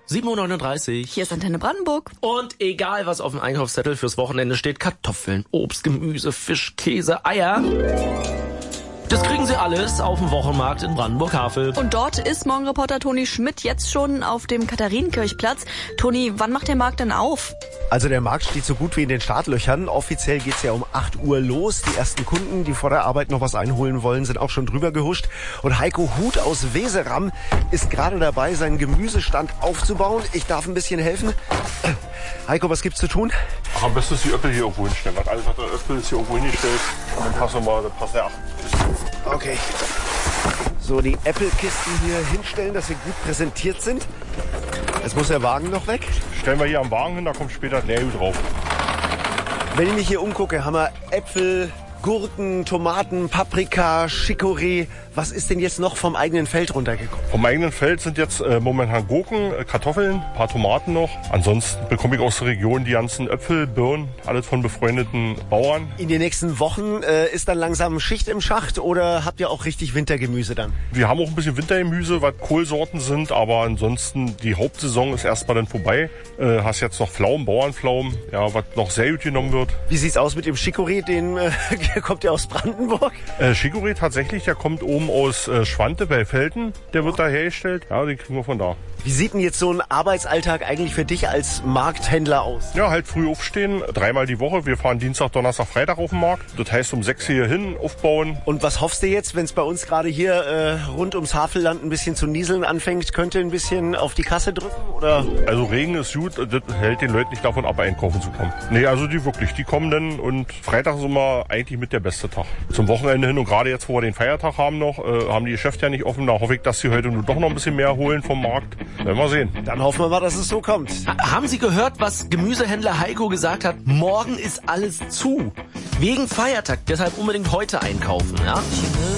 7:39 Uhr. Hier ist Antenne Brandenburg. Und egal, was auf dem Einkaufszettel fürs Wochenende steht, Kartoffeln, Obst, Gemüse, Fisch, Käse, Eier, das kriegen Sie alles auf dem Wochenmarkt in Brandenburg-Havel. Und dort ist Morgenreporter Toni Schmidt jetzt schon auf dem Katharinenkirchplatz. Toni, wann macht der Markt denn auf? Also der Markt steht so gut wie in den Startlöchern. Offiziell geht's ja um 8 Uhr los. Die ersten Kunden, die vor der Arbeit noch was einholen wollen, sind auch schon drüber gehuscht. Und Heiko Huth aus Weseram ist gerade dabei, seinen Gemüsestand aufzubauen. Ich darf ein bisschen helfen. Heiko, was gibt's zu tun? Ach, am besten ist die Äpfel hier irgendwo hinstellen. Alles, was der Äpfel ist, hier irgendwo hingestellt. Und dann passen wir mal, dann passt der 8. Okay. So, die Äpfelkisten hier hinstellen, dass sie gut präsentiert sind. Jetzt muss der Wagen noch weg. Stellen wir hier am Wagen hin, da kommt später das Leergut drauf. Wenn ich mich hier umgucke, haben wir Äpfel, Gurken, Tomaten, Paprika, Chicorée. Was ist denn jetzt noch vom eigenen Feld runtergekommen? Vom eigenen Feld sind jetzt momentan Gurken, Kartoffeln, ein paar Tomaten noch. Ansonsten bekomme ich aus der Region die ganzen Äpfel, Birnen, alles von befreundeten Bauern. In den nächsten Wochen ist dann langsam Schicht im Schacht oder habt ihr auch richtig Wintergemüse dann? Wir haben auch ein bisschen Wintergemüse, was Kohlsorten sind, aber ansonsten die Hauptsaison ist erstmal dann vorbei. Hast jetzt noch Pflaumen, Bauernpflaumen, ja, was noch sehr gut genommen wird. Wie sieht's aus mit dem Chicorée? Kommt der aus Brandenburg? Chicorée tatsächlich, der kommt oben aus Schwante bei Velten. Der wird da hergestellt. Ja, den kriegen wir von da. Wie sieht denn jetzt so ein Arbeitsalltag eigentlich für dich als Markthändler aus? Ja, halt früh aufstehen, 3-mal die Woche. Wir fahren Dienstag, Donnerstag, Freitag auf den Markt. Das heißt, um 6 hier hin, aufbauen. Und was hoffst du jetzt, wenn es bei uns gerade hier rund ums Havelland ein bisschen zu nieseln anfängt? Könnte ein bisschen auf die Kasse drücken? Oder? Also Regen ist gut, das hält den Leuten nicht davon ab, einkaufen zu kommen. Nee, also die kommen dann und Freitag ist immer eigentlich mit der beste Tag. Zum Wochenende hin und gerade jetzt, wo wir den Feiertag haben noch, haben die Geschäfte ja nicht offen. Da hoffe ich, dass sie heute nur doch noch ein bisschen mehr holen vom Markt. Werden wir sehen. Dann hoffen wir mal, dass es so kommt. Haben Sie gehört, was Gemüsehändler Heiko gesagt hat? Morgen ist alles zu. Wegen Feiertag, deshalb unbedingt heute einkaufen, ja?